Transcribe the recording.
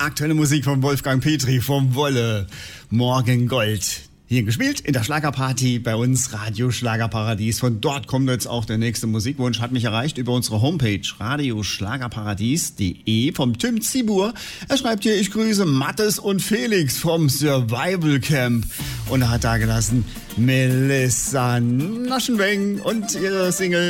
Aktuelle Musik von Wolfgang Petri vom Wolle. Morgengold. Hier gespielt in der Schlagerparty bei uns, Radio Schlagerparadies. Von dort kommt jetzt auch der nächste Musikwunsch. Hat mich erreicht über unsere Homepage radioschlagerparadies.de vom Tim Zibur. Er schreibt hier, ich grüße Mattes und Felix vom Survival Camp. Und er hat da gelassen Melissa Naschenweng und ihre Single